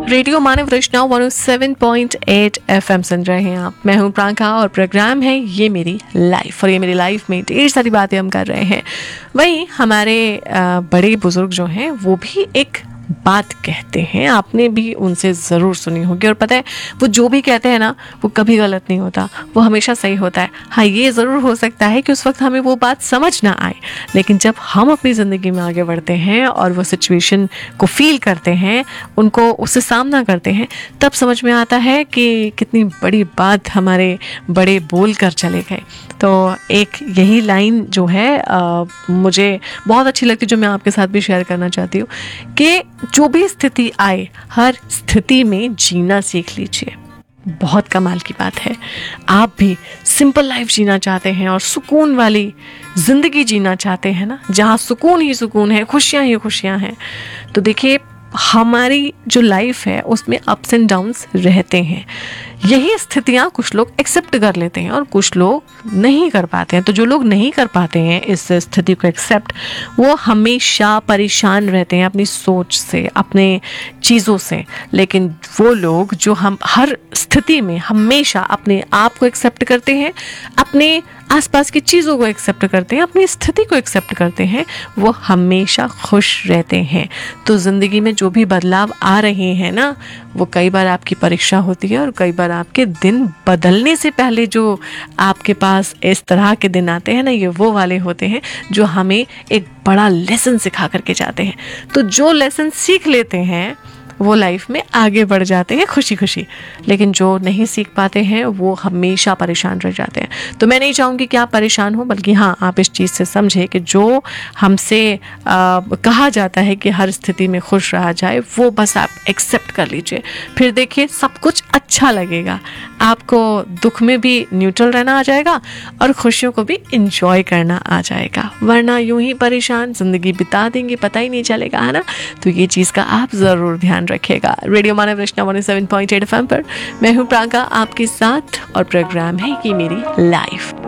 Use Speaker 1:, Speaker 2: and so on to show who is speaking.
Speaker 1: Radio मानव रचना 107.8 FM सुन रहे हैं आप। मैं हूं प्रांका और प्रोग्राम है ये मेरी लाइफ। और ये मेरी लाइफ में ढेर सारी बातें हम कर रहे हैं। वहीं हमारे बड़े बुजुर्ग जो हैं वो भी एक बात कहते हैं, आपने भी उनसे ज़रूर सुनी होगी। और पता है वो जो भी कहते हैं ना वो कभी गलत नहीं होता, वो हमेशा सही होता है। हाँ, ये ज़रूर हो सकता है कि उस वक्त हमें वो बात समझ ना आए, लेकिन जब हम अपनी ज़िंदगी में आगे बढ़ते हैं और वो सिचुएशन को फील करते हैं, उनको उससे सामना करते हैं, तब समझ में आता है कि कितनी बड़ी बात हमारे बड़े बोल कर चले गए। तो एक यही लाइन जो है मुझे बहुत अच्छी लगती है, जो मैं आपके साथ भी शेयर करना चाहती हूँ कि जो भी स्थिति आए हर स्थिति में जीना सीख लीजिए। बहुत कमाल की बात है। आप भी सिंपल लाइफ जीना चाहते हैं और सुकून वाली ज़िंदगी जीना चाहते हैं ना, जहाँ सुकून ही सुकून है, खुशियाँ ही खुशियाँ हैं, तो देखिए हमारी जो लाइफ है उसमें अप्स एंड डाउन्स रहते हैं। यही स्थितियाँ कुछ लोग एक्सेप्ट कर लेते हैं और कुछ लोग नहीं कर पाते हैं। तो जो लोग नहीं कर पाते हैं इस स्थिति को एक्सेप्ट, वो हमेशा परेशान रहते हैं अपनी सोच से, अपने चीज़ों से। लेकिन वो लोग जो हम हर स्थिति में हमेशा अपने आप को एक्सेप्ट करते हैं, अपने आसपास की चीज़ों को एक्सेप्ट करते हैं, अपनी स्थिति को एक्सेप्ट करते हैं, वो हमेशा खुश रहते हैं। तो ज़िंदगी में जो भी बदलाव आ रहे हैं ना, वो कई बार आपकी परीक्षा होती है और कई बार आपके दिन बदलने से पहले जो आपके पास इस तरह के दिन आते हैं ना, ये वो वाले होते हैं जो हमें एक बड़ा लेसन सिखा करके जाते हैं। तो जो लेसन सीख लेते हैं वो लाइफ में आगे बढ़ जाते हैं खुशी खुशी, लेकिन जो नहीं सीख पाते हैं वो हमेशा परेशान रह जाते हैं। तो मैं नहीं चाहूँगी कि आप परेशान हो, बल्कि हाँ, आप इस चीज़ से समझें कि जो हमसे कहा जाता है कि हर स्थिति में खुश रहा जाए, वो बस आप एक्सेप्ट कर लीजिए। फिर देखिए सब कुछ अच्छा लगेगा, आपको दुख में भी न्यूट्रल रहना आ जाएगा और खुशियों को भी इंजॉय करना आ जाएगा। वरना यूं ही परेशान ज़िंदगी बिता देंगे, पता ही नहीं चलेगा, है ना। तो ये चीज़ का आप ज़रूर ध्यान रखिएगा। रेडियो मानव रचना 107.8 एफएम पर मैं हूँ प्रांका आपके साथ और प्रोग्राम है ये मेरी लाइफ।